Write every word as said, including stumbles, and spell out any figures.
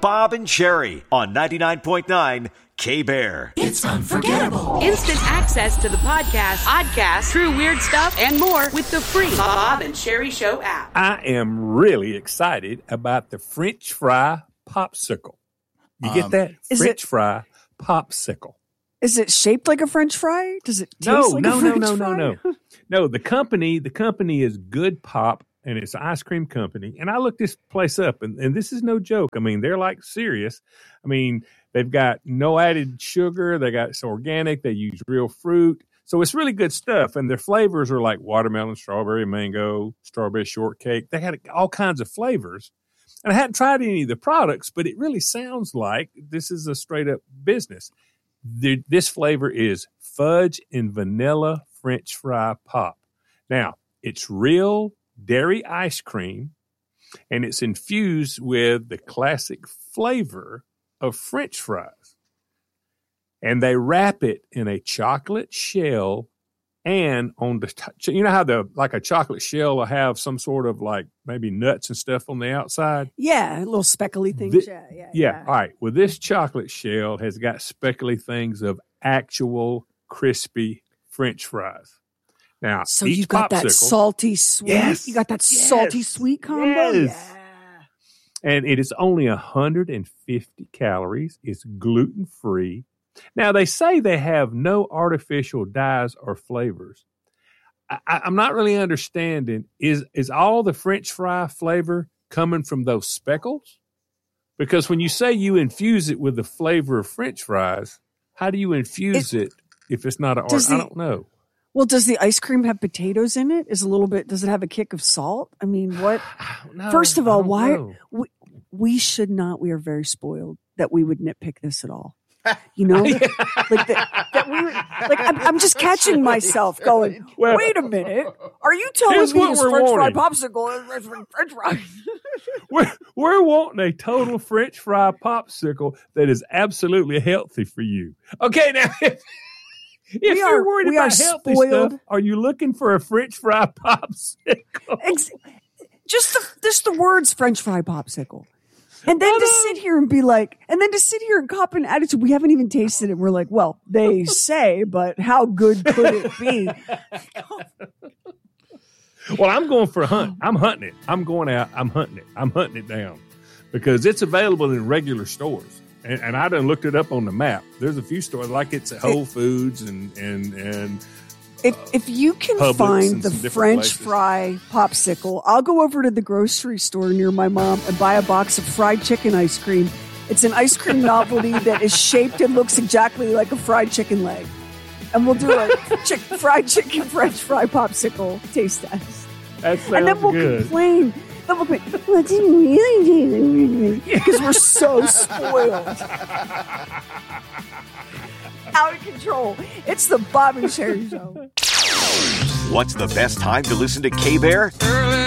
Bob and Sherry on ninety-nine point nine K-Bear. It's unforgettable. Instant access to the podcast, podcast, true weird stuff, and more with the free Bob and Sherry Show app. I am really excited about the French fry popsicle. You Um, get that? is French it- fry popsicle. Is it shaped like a French fry? Does it taste No, like no, a no, French no, fry? no, no. No, the company, the company is Good Pop, and it's an ice cream company. And I looked this place up, and, and this is no joke. I mean, they're like serious. I mean, they've got no added sugar. They got it's organic. They use real fruit. So it's really good stuff. And their flavors are like watermelon, strawberry, mango, strawberry shortcake. They had all kinds of flavors. And I hadn't tried any of the products, but it really sounds like this is a straight up business. The, this flavor is fudge and vanilla French fry pop. Now, it's real dairy ice cream, and it's infused with the classic flavor of French fries. And they wrap it in a chocolate shell, and on the top, you know how the like a chocolate shell will have some sort of like maybe nuts and stuff on the outside? Yeah, little speckly things. Thi- yeah, yeah, Yeah. All right. Well, this chocolate shell has got speckly things of actual crispy French fries. Now, So each you got that popsicle- salty sweet. Yes, You got that yes, salty sweet combo. yes. Yeah. and it is only one hundred fifty calories. It's gluten free. Now, they say they have no artificial dyes or flavors. I, I, I'm not really understanding. Is is all the French fry flavor coming from those speckles? Because when you say you infuse it with the flavor of French fries, how do you infuse it, if it's not an art? does I the- don't know. Well, does the ice cream have potatoes in it? Is a little bit? Does it have a kick of salt? I mean, what? I don't know. First of I all, don't why know. we, we should not? We are very spoiled that we would nitpick this at all. You know, like that, that we would, like. I'm, I'm just catching myself going. Well, Wait a minute. Are you telling here's me what this we're French fry wanting. popsicle is French fry? We're, we're wanting a total French fry popsicle that is absolutely healthy for you. Okay, now, if, if We you're are- worried we are about healthy spoiled. stuff, are you looking for a French fry popsicle? Ex- just the just the words French fry popsicle. And then to sit here and be like, and then to sit here and cop an attitude, we haven't even tasted it. We're like, well, they say, but how good could it be? Well, I'm going for a hunt. I'm hunting it. I'm going out. I'm hunting it. I'm hunting it down because it's available in regular stores. And, and I done looked it up on the map. There's a few stores like it's at Whole Foods and and and If if you can Publix find and the some different French places. fry popsicle, I'll go over to the grocery store near my mom and buy a box of fried chicken ice cream. It's an ice cream novelty that is shaped and looks exactly like a fried chicken leg. And we'll do a chick, fried chicken French fry popsicle taste test. that sounds And then we'll good. complain. Then we'll complain, well, it didn't really taste like because we're so spoiled. Out of control. It's the Bob and Sherry Show. What's the best time to listen to K-Bear?